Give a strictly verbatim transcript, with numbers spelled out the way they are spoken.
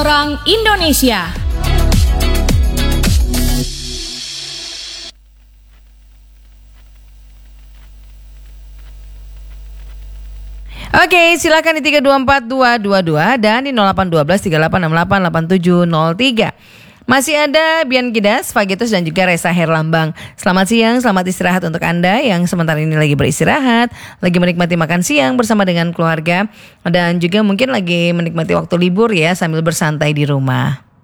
orang Indonesia. Oke, silakan di tiga dua empat dua dua dua dan di nol delapan satu dua tiga delapan enam delapan delapan tujuh nol tiga. Masih ada Bian Kidas, Fagetus dan juga Resa Herlambang. Selamat siang, selamat istirahat untuk Anda yang sementara ini lagi beristirahat, lagi menikmati makan siang bersama dengan keluarga, dan juga mungkin lagi menikmati waktu libur ya sambil bersantai di rumah.